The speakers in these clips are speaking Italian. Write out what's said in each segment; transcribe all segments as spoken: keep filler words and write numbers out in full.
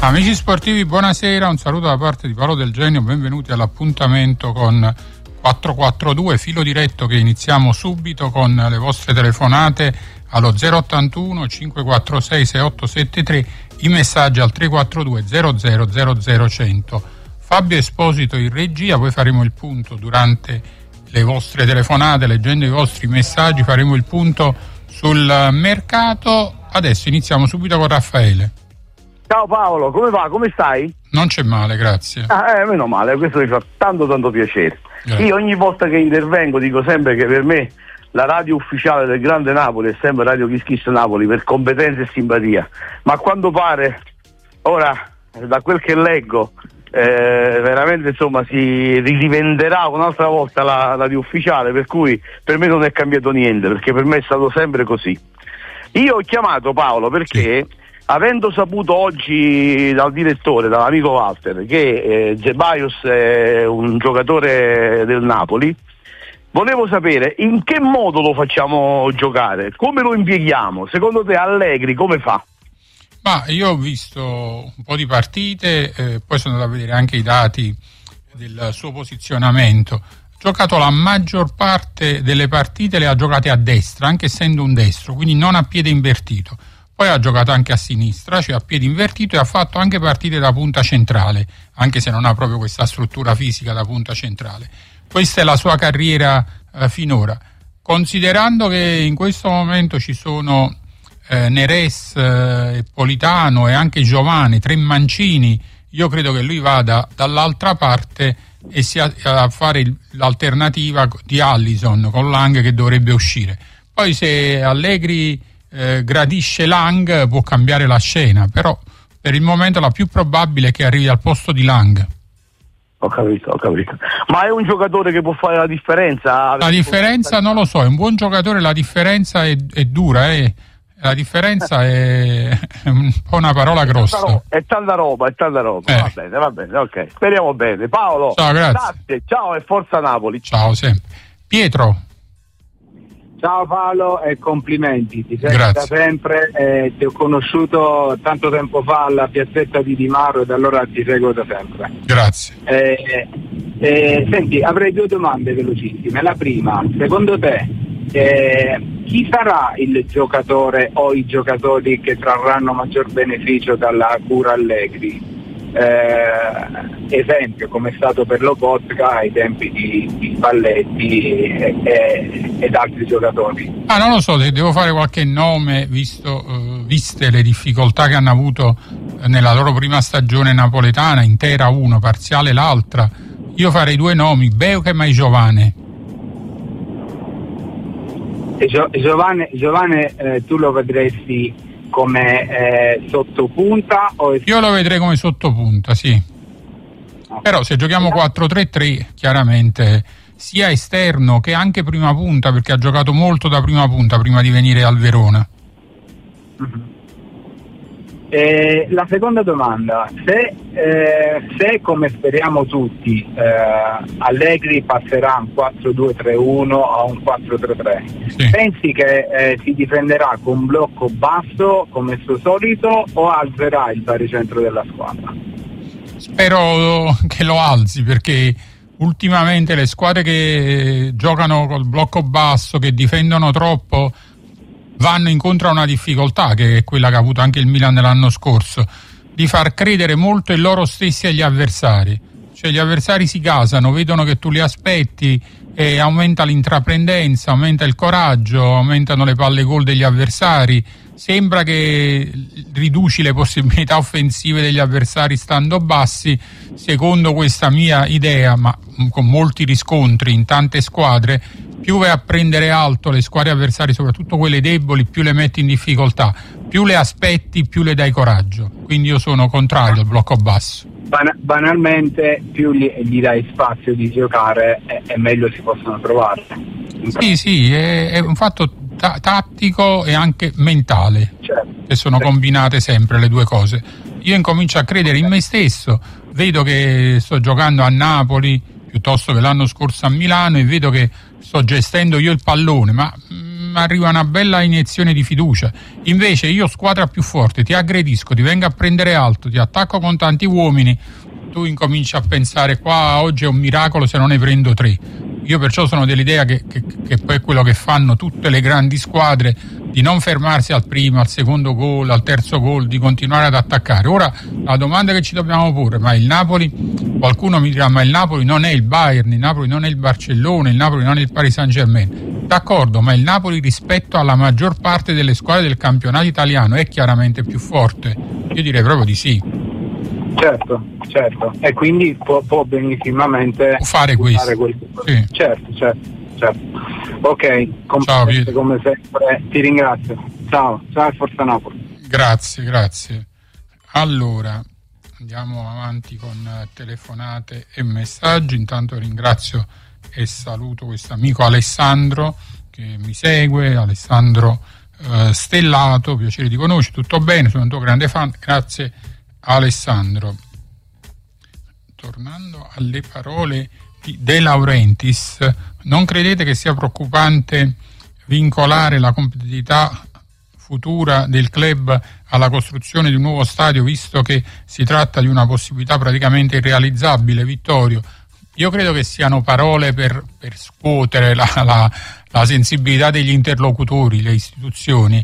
Amici sportivi, buonasera, un saluto da parte di Paolo Del Genio, benvenuti all'appuntamento con quattro quattro due, filo diretto che iniziamo subito con le vostre telefonate allo zero ottantuno cinque quattro sei sei otto sette tre, i messaggi al tre quattro due zero zero zero zero cento. Fabio Esposito in regia, poi faremo il punto durante le vostre telefonate, leggendo i vostri messaggi, faremo il punto sul mercato. Adesso iniziamo subito con Raffaele. Ciao Paolo, come va? Come stai? Non c'è male, grazie. Ah, eh, meno male, questo mi fa tanto tanto piacere. Grazie. Io ogni volta che intervengo dico sempre che per me la radio ufficiale del Grande Napoli è sempre Radio Kiss Kiss Napoli, per competenza e simpatia. Ma a quanto pare, ora, da quel che leggo, eh, veramente insomma si rivenderà un'altra volta la radio ufficiale, per cui per me non è cambiato niente, perché per me è stato sempre così. Io ho chiamato Paolo perché... Sì. Avendo saputo oggi dal direttore, dall'amico Walter, che eh, Ceballos è un giocatore del Napoli, volevo sapere in che modo lo facciamo giocare, come lo impieghiamo. Secondo te Allegri come fa? Ma io ho visto un po' di partite, eh, poi sono andato a vedere anche i dati del suo posizionamento. Ha giocato la maggior parte delle partite, le ha giocate a destra, anche essendo un destro, quindi non a piede invertito. Poi ha giocato anche a sinistra, cioè a piedi invertito, e ha fatto anche partite da punta centrale, anche se non ha proprio questa struttura fisica da punta centrale. Questa è la sua carriera eh, finora. Considerando che in questo momento ci sono eh, Neres, eh, Politano e anche Giovane, tre mancini, io credo che lui vada dall'altra parte e sia a fare il, l'alternativa di Alisson con Lang, che dovrebbe uscire. Poi se Allegri Eh, gradisce Lang può cambiare la scena, però per il momento la più probabile è che arrivi al posto di Lang. Ho capito, ho capito. Ma è un giocatore che può fare la differenza? La differenza non lo so, è un buon giocatore, la differenza è, è dura, eh. La differenza è un po' una parola grossa. È tanta roba, è tanta roba. Eh. Va bene, va bene, ok. Speriamo bene. Paolo, ciao, grazie. grazie, ciao e forza Napoli. Ciao, sempre. Pietro. Ciao Paolo e complimenti, ti seguo da sempre, eh, ti ho conosciuto tanto tempo fa alla piazzetta di Di Maro e da allora ti seguo da sempre. Grazie. Eh, eh, senti, avrei due domande velocissime. La prima, secondo te eh, chi sarà il giocatore o i giocatori che trarranno maggior beneficio dalla cura Allegri? Eh, esempio come è stato per Lobotka ai tempi di, di Spalletti e, e, ed altri giocatori. Ah, non lo so, se devo fare qualche nome visto, uh, viste le difficoltà che hanno avuto nella loro prima stagione napoletana, intera uno, parziale l'altra, io farei due nomi, Beukema e Giovane. E Gio, Giovane, Giovane eh, tu lo vedresti come eh, sottopunta o es- io lo vedrei come sottopunta, sì. Okay. Però se giochiamo quattro tre tre chiaramente sia esterno che anche prima punta, perché ha giocato molto da prima punta prima di venire al Verona. Mm-hmm. Eh, la seconda domanda, se, eh, se come speriamo tutti eh, Allegri passerà un quattro due tre uno a un quattro tre tre, sì, pensi che eh, si difenderà con blocco basso come il suo solito o alzerà il baricentro della squadra? Spero che lo alzi, perché ultimamente le squadre che giocano col blocco basso, che difendono troppo, vanno incontro a una difficoltà, che è quella che ha avuto anche il Milan l'anno scorso, di far credere molto in loro stessi agli avversari. Cioè gli avversari si gasano, vedono che tu li aspetti e aumenta l'intraprendenza, aumenta il coraggio, aumentano le palle gol degli avversari. Sembra che riduci le possibilità offensive degli avversari stando bassi. Secondo questa mia idea, ma con molti riscontri in tante squadre, più vai a prendere alto le squadre avversarie, soprattutto quelle deboli, più le metti in difficoltà, più le aspetti, più le dai coraggio. Quindi io sono contrario al blocco basso. Ban- banalmente più gli, gli dai spazio di giocare e, e meglio si possono trovare. Sì, sì, è, è un fatto ta- tattico e anche mentale, certo, che sono certo. combinate sempre le due cose. Io incomincio a credere in me stesso, vedo che sto giocando a Napoli piuttosto che l'anno scorso a Milano e vedo che sto gestendo io il pallone, ma mh, mh, arriva una bella iniezione di fiducia. Invece io, squadra più forte, ti aggredisco, ti vengo a prendere alto, ti attacco con tanti uomini, tu incominci a pensare qua oggi è un miracolo se non ne prendo tre. Io perciò sono dell'idea che, che, che poi è quello che fanno tutte le grandi squadre, di non fermarsi al primo, al secondo gol, al terzo gol, di continuare ad attaccare. Ora la domanda che ci dobbiamo porre: ma il Napoli, qualcuno mi dirà, ma il Napoli non è il Bayern, il Napoli non è il Barcellona, il Napoli non è il Paris Saint-Germain. D'accordo, ma il Napoli rispetto alla maggior parte delle squadre del campionato italiano è chiaramente più forte? Io direi proprio di sì. Certo, certo, e quindi può, può benissimamente può fare questo. Fare questo. Sì. Certo, certo, certo. Ok, ciao, come sempre ti ringrazio. Ciao, ciao e Forza Napoli. Grazie, grazie. Allora, andiamo avanti con telefonate e messaggi. Intanto ringrazio e saluto questo amico Alessandro che mi segue, Alessandro eh, Stellato, piacere di conoscere, tutto bene, sono un tuo grande fan, grazie Alessandro. Tornando alle parole di De Laurentiis, non credete che sia preoccupante vincolare la competitività futura del club alla costruzione di un nuovo stadio, visto che si tratta di una possibilità praticamente irrealizzabile, Vittorio? Io credo che siano parole per, per scuotere la, la, la sensibilità degli interlocutori, le istituzioni.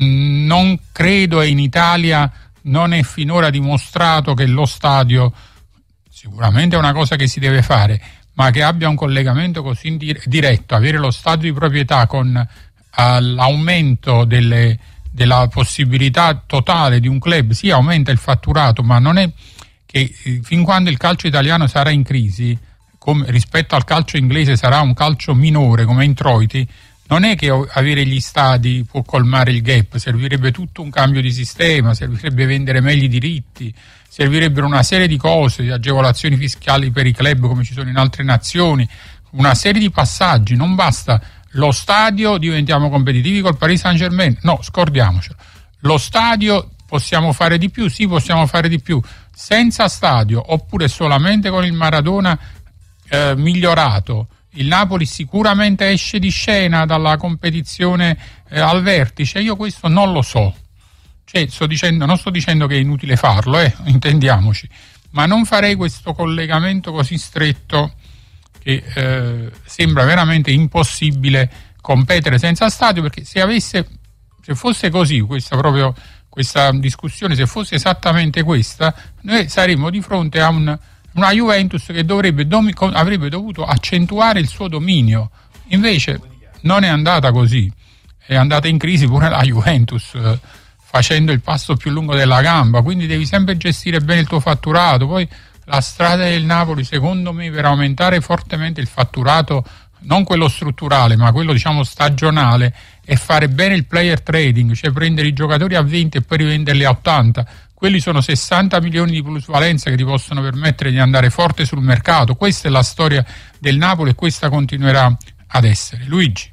Non credo, e in Italia non è finora dimostrato che lo stadio, sicuramente è una cosa che si deve fare, ma che abbia un collegamento così diretto, avere lo stadio di proprietà con uh, l'aumento delle, della possibilità totale di un club. Sì, aumenta il fatturato, ma non è che eh, fin quando il calcio italiano sarà in crisi, come, rispetto al calcio inglese sarà un calcio minore come introiti, non è che avere gli stadi può colmare il gap, servirebbe tutto un cambio di sistema, servirebbe vendere meglio i diritti, servirebbero una serie di cose, di agevolazioni fiscali per i club come ci sono in altre nazioni, una serie di passaggi. Non basta lo stadio, diventiamo competitivi col Paris Saint-Germain, no, scordiamocelo. Lo stadio, possiamo fare di più? Sì, possiamo fare di più. Senza stadio, oppure solamente con il Maradona eh, migliorato, il Napoli sicuramente esce di scena dalla competizione eh, al vertice. Io questo non lo so. Cioè, sto dicendo, non sto dicendo che è inutile farlo, eh, intendiamoci, ma non farei questo collegamento così stretto che eh, sembra veramente impossibile competere senza stadio, perché se avesse, se fosse così, questa proprio questa discussione, se fosse esattamente questa, noi saremmo di fronte a un una Juventus che dovrebbe domi- avrebbe dovuto accentuare il suo dominio. Invece non è andata così, è andata in crisi pure la Juventus, eh, facendo il passo più lungo della gamba. Quindi devi sempre gestire bene il tuo fatturato. Poi la strada del Napoli, secondo me, per aumentare fortemente il fatturato, non quello strutturale ma quello diciamo stagionale, è fare bene il player trading, cioè prendere i giocatori a venti e poi rivenderli a ottanta. Quelli sono sessanta milioni di plusvalenza che ti possono permettere di andare forte sul mercato. Questa è la storia del Napoli e questa continuerà ad essere. Luigi.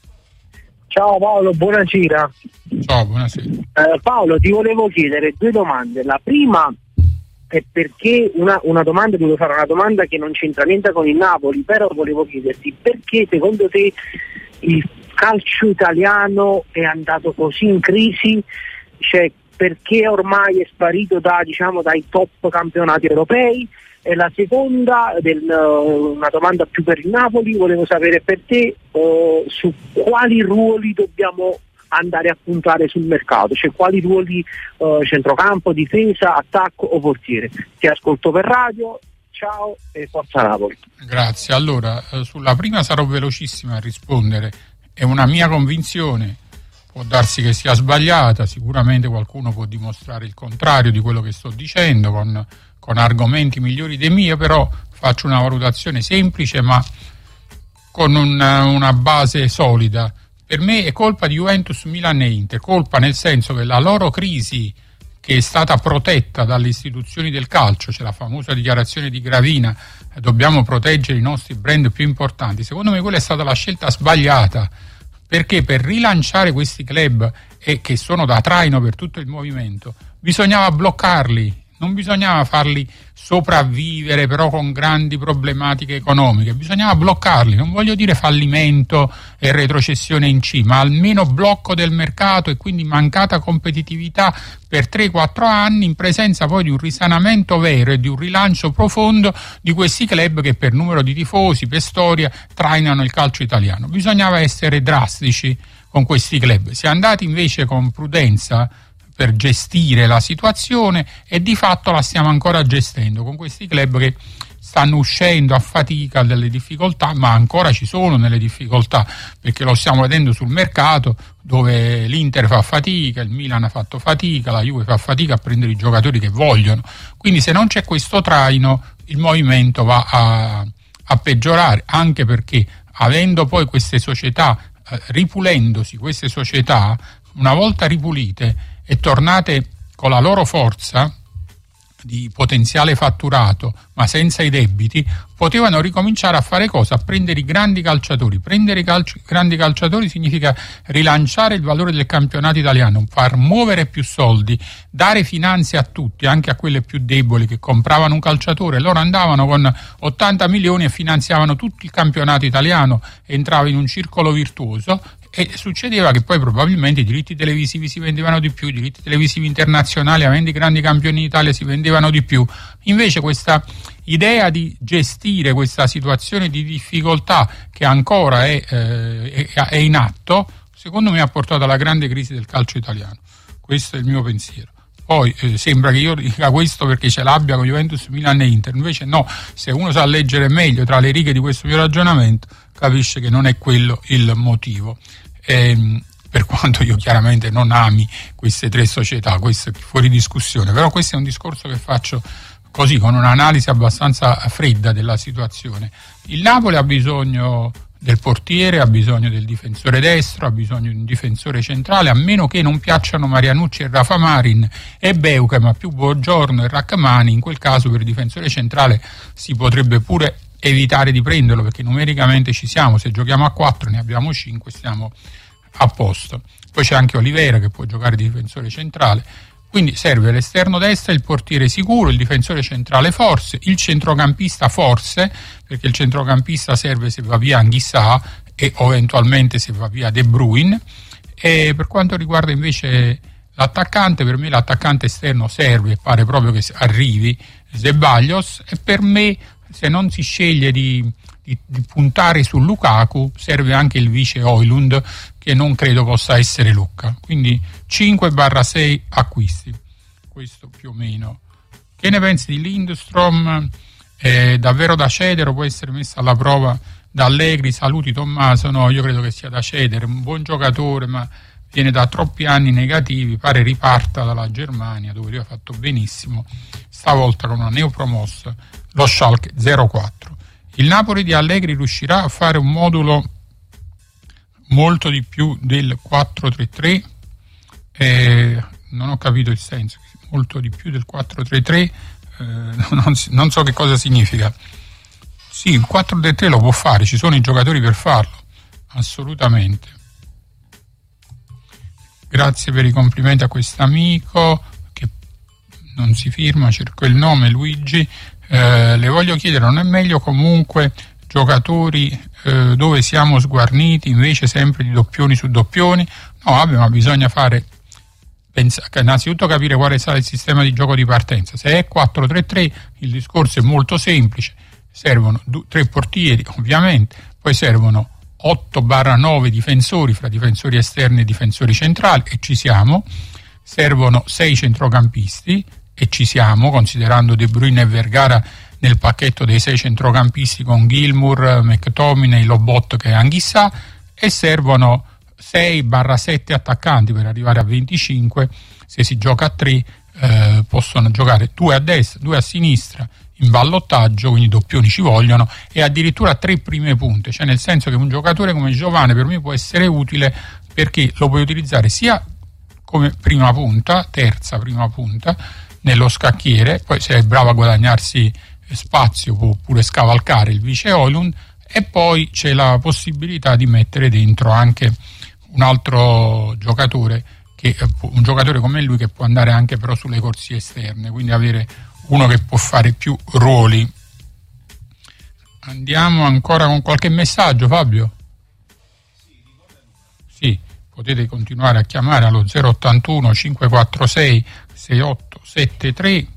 Ciao Paolo, buonasera. Ciao, buonasera. Eh, Paolo, ti volevo chiedere due domande. La prima è perché una, una domanda, devo fare una domanda che non c'entra niente con il Napoli, però volevo chiederti perché secondo te il calcio italiano è andato così in crisi, cioè perché ormai è sparito da, diciamo, dai top campionati europei. E la seconda, del, uh, una domanda più per il Napoli, volevo sapere per te uh, su quali ruoli dobbiamo andare a puntare sul mercato, cioè quali ruoli, uh, centrocampo, difesa, attacco o portiere. Ti ascolto per radio, ciao e forza Napoli. Grazie. Allora, eh, sulla prima sarò velocissima a rispondere, è una mia convinzione. Può darsi che sia sbagliata, sicuramente qualcuno può dimostrare il contrario di quello che sto dicendo con, con argomenti migliori dei miei, però faccio una valutazione semplice ma con una, una base solida. Per me è colpa di Juventus, Milan e Inter, colpa nel senso che la loro crisi, che è stata protetta dalle istituzioni del calcio, c'è la famosa dichiarazione di Gravina, eh, dobbiamo proteggere i nostri brand più importanti, secondo me quella è stata la scelta sbagliata. Perché per rilanciare questi club, e che sono da traino per tutto il movimento, bisognava bloccarli, non bisognava farli sopravvivere però con grandi problematiche economiche, bisognava bloccarli, non voglio dire fallimento e retrocessione in C, ma almeno blocco del mercato e quindi mancata competitività per tre quattro anni, in presenza poi di un risanamento vero e di un rilancio profondo di questi club che per numero di tifosi, per storia, trainano il calcio italiano. Bisognava essere drastici con questi club, si è andati invece con prudenza per gestire la situazione e di fatto la stiamo ancora gestendo con questi club che stanno uscendo a fatica dalle difficoltà, ma ancora ci sono nelle difficoltà, perché lo stiamo vedendo sul mercato, dove l'Inter fa fatica, il Milan ha fatto fatica, la Juve fa fatica a prendere i giocatori che vogliono. Quindi se non c'è questo traino il movimento va a, a peggiorare, anche perché avendo poi queste società, eh, ripulendosi queste società, una volta ripulite e tornate con la loro forza di potenziale fatturato ma senza i debiti, potevano ricominciare a fare cosa? A prendere i grandi calciatori. Prendere i calci- grandi calciatori significa rilanciare il valore del campionato italiano, far muovere più soldi, dare finanze a tutti, anche a quelle più deboli che compravano un calciatore. Loro andavano con ottanta milioni e finanziavano tutto il campionato italiano, entrava in un circolo virtuoso. E succedeva che poi probabilmente i diritti televisivi si vendevano di più, i diritti televisivi internazionali, avendo i grandi campioni in Italia, si vendevano di più. Invece questa idea di gestire questa situazione di difficoltà che ancora è, eh, è in atto, secondo me ha portato alla grande crisi del calcio italiano. Questo è il mio pensiero. Poi eh, sembra che io dica questo perché ce l'abbia con Juventus, Milan e Inter, invece no, se uno sa leggere meglio tra le righe di questo mio ragionamento capisce che non è quello il motivo. Eh, per quanto io chiaramente non ami queste tre società, questo è fuori discussione, però questo è un discorso che faccio così con un'analisi abbastanza fredda della situazione. Il Napoli ha bisogno del portiere, ha bisogno del difensore destro, ha bisogno di un difensore centrale, a meno che non piacciono Marianucci e Rafa Marin e Beuke, ma più Buongiorno e Rachmani. In quel caso per il difensore centrale si potrebbe pure evitare di prenderlo, perché numericamente ci siamo, se giochiamo a quattro ne abbiamo cinque, stiamo a posto. Poi c'è anche Olivera che può giocare di difensore centrale, quindi serve l'esterno destra, il portiere sicuro, il difensore centrale forse, il centrocampista forse, perché il centrocampista serve se va via Anghissà e eventualmente se va via De Bruyne. E per quanto riguarda invece l'attaccante, per me l'attaccante esterno serve, pare proprio che arrivi Zeballos, e per me se non si sceglie di, di, di puntare su Lukaku serve anche il vice Højlund, che non credo possa essere Lucca. Quindi cinque sei acquisti, questo più o meno. Che ne pensi di Lindstrom? È davvero da cedere o può essere messa alla prova da Allegri? Saluti Tommaso. No, io credo che sia da cedere, un buon giocatore ma viene da troppi anni negativi, pare riparta dalla Germania dove lui ha fatto benissimo, stavolta con una neopromossa, lo Schalke zero quattro. Il Napoli di Allegri riuscirà a fare un modulo molto di più del quattro tre tre? Eh, non ho capito il senso, molto di più del quattro tre tre, eh, non, non so che cosa significa. Sì, il quattro tre tre lo può fare, ci sono i giocatori per farlo, assolutamente. Grazie per i complimenti a quest'amico che non si firma, cerco il nome, Luigi. Eh, le voglio chiedere, non è meglio comunque giocatori eh, dove siamo sguarniti invece sempre di doppioni su doppioni? No, vabbè, ma bisogna fare pensa, innanzitutto capire quale sarà il sistema di gioco di partenza. Se è quattro tre tre il discorso è molto semplice, servono due, tre portieri ovviamente, poi servono otto nove difensori fra difensori esterni e difensori centrali, e ci siamo. Servono sei centrocampisti, e ci siamo, considerando De Bruyne e Vergara nel pacchetto dei sei centrocampisti con Gilmour, McTominay, Lobot che è Anghissà, e servono sei sette attaccanti per arrivare a venticinque. Se si gioca a tre eh, possono giocare due a destra, due a sinistra in ballottaggio, quindi doppioni ci vogliono, e addirittura tre prime punte, cioè nel senso che un giocatore come Giovane per me può essere utile perché lo puoi utilizzare sia come prima punta, terza prima punta nello scacchiere, poi se è bravo a guadagnarsi spazio può pure scavalcare il vice Højlund, e poi c'è la possibilità di mettere dentro anche un altro giocatore che un giocatore come lui che può andare anche però sulle corsie esterne, quindi avere uno che può fare più ruoli. Andiamo ancora con qualche messaggio, Fabio? Sì, potete continuare a chiamare allo zero ottantuno cinquecentoquarantasei sessantottosessantatré.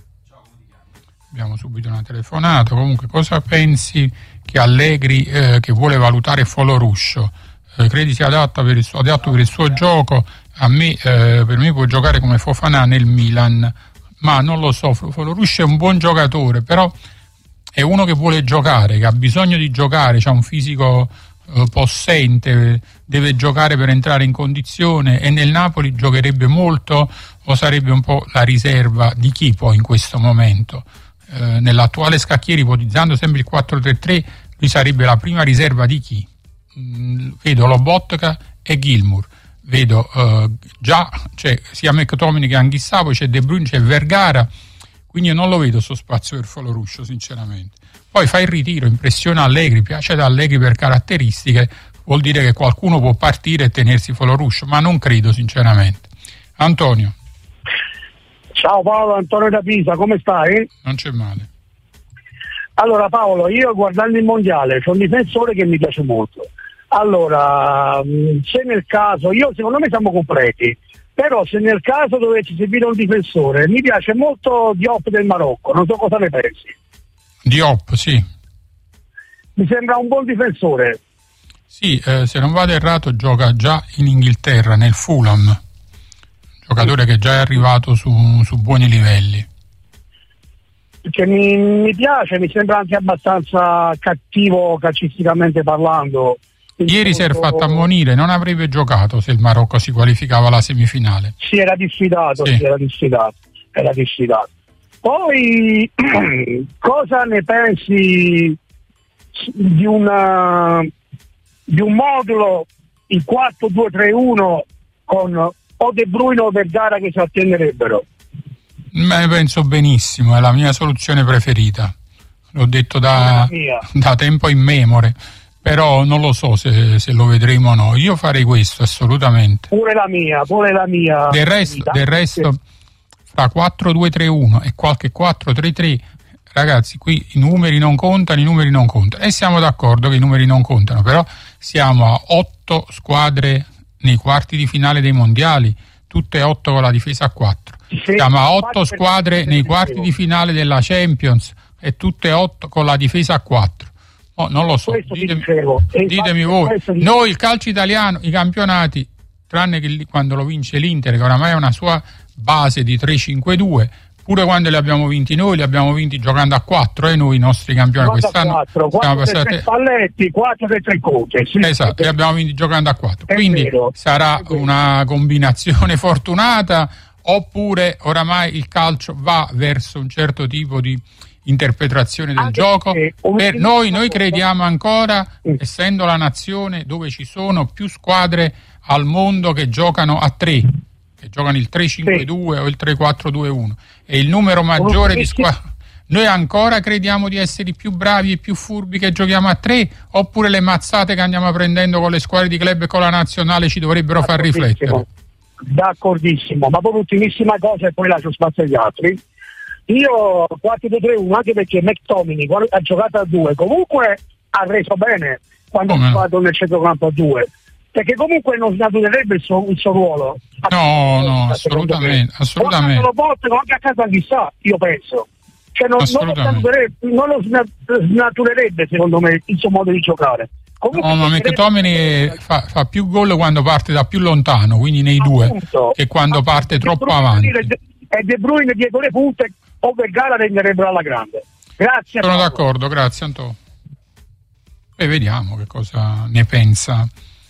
Abbiamo subito una telefonata. Comunque, cosa pensi che Allegri, eh, che vuole valutare Foloruscio, eh, credi sia adatto per il suo, adatto per il suo gioco? A me, eh, per me può giocare come Fofana nel Milan, ma non lo so. Foloruscio è un buon giocatore, però è uno che vuole giocare, che ha bisogno di giocare, ha un fisico eh, possente, deve giocare per entrare in condizione, e nel Napoli giocherebbe molto o sarebbe un po' la riserva di chi poi in questo momento? Eh, nell'attuale scacchiere, ipotizzando sempre il quattro tre tre, lui sarebbe la prima riserva di chi? Mm, vedo Lobotka e Gilmour, vedo eh, già c'è sia McTominay che Anghissà, poi c'è De Bruyne, c'è Vergara, quindi io non lo vedo sto spazio per Foloruscio sinceramente. Poi fa il ritiro, impressiona Allegri, piace ad Allegri per caratteristiche, vuol dire che qualcuno può partire e tenersi Foloruscio, ma non credo sinceramente. Antonio. Ciao Paolo, Antonio da Pisa, come stai? Non c'è male. Allora Paolo, io guardando il mondiale c'è un difensore che mi piace molto. Allora, se nel caso, io secondo me siamo completi, però se nel caso dovessi servire un difensore, mi piace molto Diop del Marocco, non so cosa ne pensi. Diop, sì. Mi sembra un buon difensore. Sì, eh, se non vado errato gioca già in Inghilterra, nel Fulham. Giocatore che già è arrivato su, su buoni livelli. Che mi, mi piace, mi sembra anche abbastanza cattivo calcisticamente parlando. Ieri si era fatto ammonire, non avrebbe giocato se il Marocco si qualificava alla semifinale. Si era diffidato, sì. si era diffidato, era diffidato. Poi cosa ne pensi di una di un modulo in quattro due tre uno con o De Bruyne o Vergara che si attenderebbero? Me penso benissimo, è la mia soluzione preferita, l'ho detto da, da tempo immemore, però non lo so se, se lo vedremo o no. Io farei questo assolutamente. Pure la mia, pure la mia. Del resto, del resto fra quattro due tre uno e qualche quattro tre tre, ragazzi, qui i numeri non contano, i numeri non contano, e siamo d'accordo che i numeri non contano, però siamo a otto squadre nei quarti di finale dei mondiali, tutte e otto con la difesa a quattro. Siamo a otto squadre nei quarti di finale della Champions e tutte e otto con la difesa a quattro. Oh, non lo so, ditemi, ditemi voi. Noi il calcio italiano, i campionati, tranne che quando lo vince l'Inter, che oramai è una sua base di tre cinque due, pure quando li abbiamo vinti noi, li abbiamo vinti giocando a quattro, e eh, noi i nostri campioni quest'anno siamo passati Spalletti, quattro e tre Conte. Sì, esatto, li abbiamo vinti giocando a quattro. Quindi vero, sarà una combinazione fortunata, oppure oramai il calcio va verso un certo tipo di interpretazione del Anche gioco. Per noi, noi crediamo ancora, mm. essendo la nazione dove ci sono più squadre al mondo che giocano a tre, che giocano il tre cinque due sì. o il tre quattro due uno, e il numero maggiore di squadre. Noi ancora crediamo di essere i più bravi e più furbi che giochiamo a tre, oppure le mazzate che andiamo prendendo con le squadre di club e con la nazionale ci dovrebbero far riflettere? D'accordissimo, ma poi l'ultimissima cosa e poi lascio spazio agli altri. Io quattro due tre uno, anche perché McTominay quando ha giocato a due comunque ha reso bene quando ha fatto nel centrocampo a due, perché comunque non snaturerebbe il suo, il suo ruolo. No, no, assolutamente, assolutamente. Lo portano anche a casa chissà, io penso. Cioè non, non, lo snaturerebbe, non lo snaturerebbe secondo me il suo modo di giocare. Comunque no, ma McTominay fa, fa più gol quando parte da più lontano, quindi nei appunto, due, che quando parte troppo avanti. E De Bruyne dietro le punte o Vergara regnerebbero alla grande. Grazie. Sono d'accordo, grazie Antonio. E vediamo che cosa ne pensa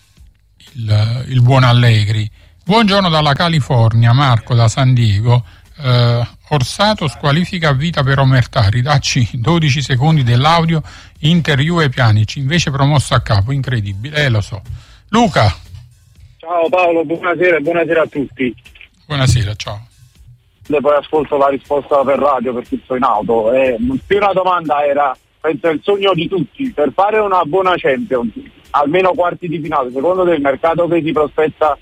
il, il buon Allegri. Buongiorno dalla California, Marco da San Diego. Eh, Orsato squalifica a vita per omertà, ridacci dodici secondi dell'audio, Inter Juve Pjanic, invece promosso a capo, incredibile, eh lo so. Luca. Ciao Paolo, buonasera e buonasera a tutti. Buonasera, ciao. Poi ascolto la risposta per radio perché sto in auto. Eh, più una domanda era, penso il sogno di tutti, per fare una buona Champions, almeno quarti di finale, secondo te il mercato che si prospetta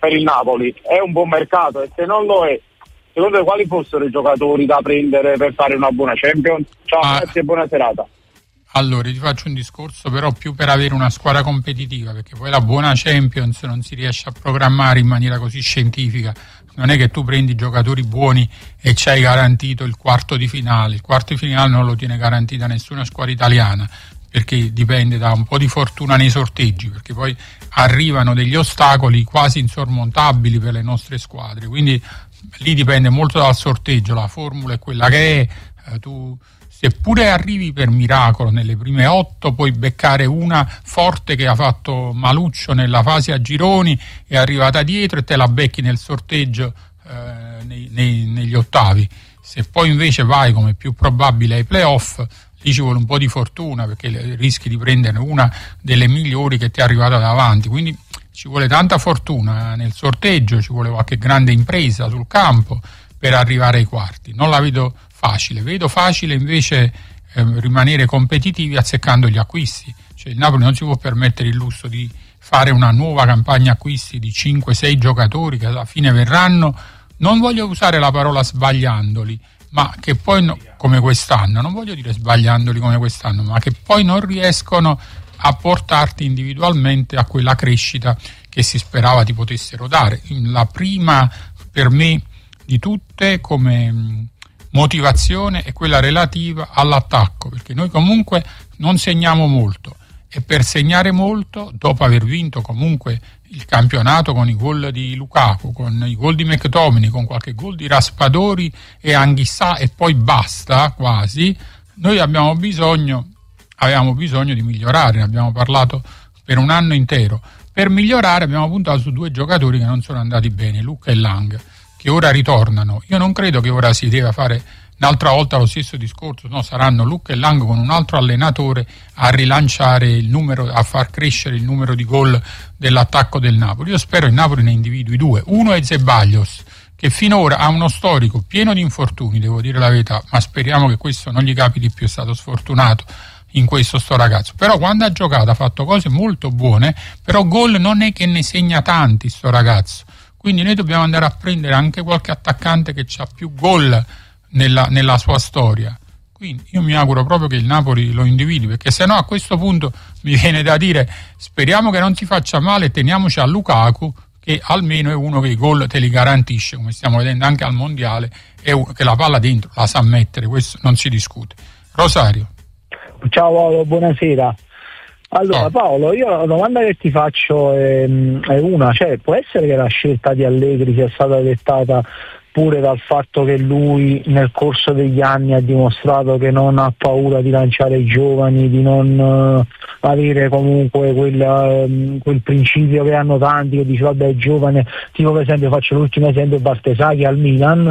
per il Napoli è un buon mercato, e se non lo è, secondo te quali fossero i giocatori da prendere per fare una buona Champions? Ciao, ah, grazie e buona serata. Allora, ti faccio un discorso però più per avere una squadra competitiva, perché poi la buona Champions non si riesce a programmare in maniera così scientifica. Non è che tu prendi giocatori buoni e ci hai garantito il quarto di finale. Il quarto di finale non lo tiene garantita nessuna squadra italiana, perché dipende da un po' di fortuna nei sorteggi, perché poi arrivano degli ostacoli quasi insormontabili per le nostre squadre. Quindi lì dipende molto dal sorteggio, la formula è quella che è, eh, tu seppure arrivi per miracolo nelle prime otto, puoi beccare una forte che ha fatto maluccio nella fase a gironi, è arrivata dietro e te la becchi nel sorteggio eh, nei, nei, negli ottavi. Se poi invece vai come più probabile ai playoff, lì ci vuole un po' di fortuna, perché rischi di prendere una delle migliori che ti è arrivata davanti, quindi ci vuole tanta fortuna nel sorteggio, ci vuole qualche grande impresa sul campo per arrivare ai quarti. Non la vedo facile, vedo facile invece eh, rimanere competitivi azzeccando gli acquisti. Cioè, il Napoli non si può permettere il lusso di fare una nuova campagna acquisti di cinque sei giocatori che alla fine verranno, non voglio usare la parola sbagliandoli, ma che poi no, come quest'anno, non voglio dire sbagliandoli come quest'anno, ma che poi non riescono a portarti individualmente a quella crescita che si sperava ti potessero dare. La prima per me di tutte come motivazione è quella relativa all'attacco, perché noi comunque non segniamo molto, e per segnare molto, dopo aver vinto comunque il campionato con i gol di Lukaku, con i gol di McTominay, con qualche gol di Raspadori e Anghissà e poi basta quasi, noi abbiamo bisogno avevamo bisogno di migliorare, ne abbiamo parlato per un anno intero. Per migliorare abbiamo puntato su due giocatori che non sono andati bene, Lucca e Lang, che ora ritornano. Io non credo che ora si debba fare un'altra volta lo stesso discorso, no, saranno Lucca e Lang con un altro allenatore a rilanciare il numero, a far crescere il numero di gol dell'attacco del Napoli. Io spero il Napoli ne individui due, uno è Zeballos, che finora ha uno storico pieno di infortuni, devo dire la verità, ma speriamo che questo non gli capiti più, è stato sfortunato in questo sto ragazzo, però quando ha giocato ha fatto cose molto buone, però gol non è che ne segna tanti sto ragazzo, quindi noi dobbiamo andare a prendere anche qualche attaccante che ha più gol nella, nella sua storia. Quindi io mi auguro proprio che il Napoli lo individui, perché se no a questo punto mi viene da dire speriamo che non si faccia male, teniamoci a Lukaku, che almeno è uno che i gol te li garantisce, come stiamo vedendo anche al mondiale, e che la palla dentro la sa mettere, questo non si discute. Rosario. Ciao Paolo, buonasera. Allora, Paolo, io la domanda che ti faccio è, è una, cioè può essere che la scelta di Allegri sia stata dettata pure dal fatto che lui nel corso degli anni ha dimostrato che non ha paura di lanciare i giovani, di non uh, avere comunque quel, uh, quel principio che hanno tanti, che dice vabbè è giovane, tipo per esempio faccio l'ultimo esempio Bartesaghi al Milan,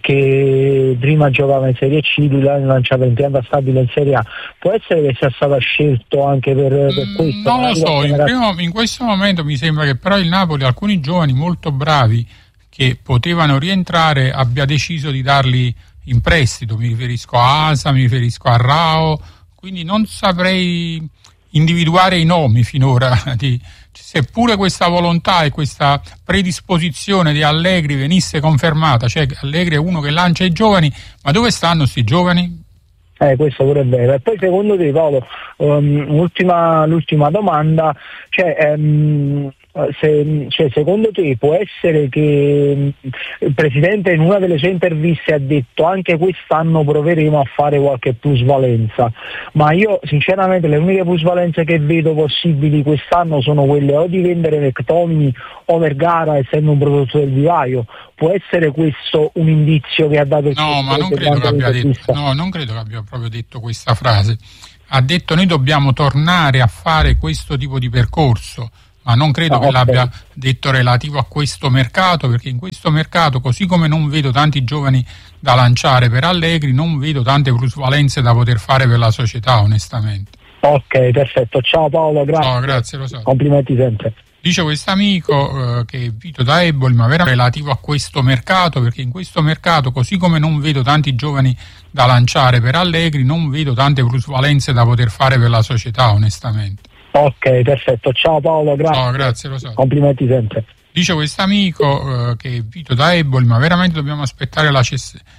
che prima giocava in Serie C, lui l'ha lanciato in pianta stabile in Serie A. Può essere che sia stato scelto anche per, per questo? Non lo so, in, primo, in questo momento mi sembra che però il Napoli, alcuni giovani molto bravi che potevano rientrare, abbia deciso di darli in prestito. Mi riferisco a Asa, mi riferisco a Rao, quindi non saprei individuare i nomi finora. Di, seppure questa volontà e questa predisposizione di Allegri venisse confermata, cioè Allegri è uno che lancia i giovani, ma dove stanno sti giovani? Eh, questo pure è vero. E poi secondo te, Paolo, um, ultima, l'ultima domanda, cioè, um, se, cioè secondo te può essere che um, il Presidente in una delle sue interviste ha detto anche quest'anno proveremo a fare qualche plusvalenza, ma io sinceramente le uniche plusvalenze che vedo possibili quest'anno sono quelle o di vendere McTominay o Vergara, essendo un prodotto del vivaio. Può essere questo un indizio che ha dato il No, ma non credo, che abbia detto, no, non credo che abbia proprio detto questa frase. Ha detto noi dobbiamo tornare a fare questo tipo di percorso, ma non credo no, che okay. l'abbia detto relativo a questo mercato, perché in questo mercato, così come non vedo tanti giovani da lanciare per Allegri, non vedo tante plusvalenze da poter fare per la società, onestamente. Ok, perfetto. Ciao Paolo, grazie. No, grazie, lo so. Complimenti sempre. Dice quest'amico eh, che è Vito da Eboli, ma veramente relativo a questo mercato, perché in questo mercato, così come non vedo tanti giovani da lanciare per Allegri, non vedo tante plusvalenze da poter fare per la società, onestamente. Ok, perfetto. Ciao Paolo, grazie. No, grazie, lo so. Complimenti sempre. Dice questo amico eh, che è Vito da Eboli, ma veramente dobbiamo aspettare la cess-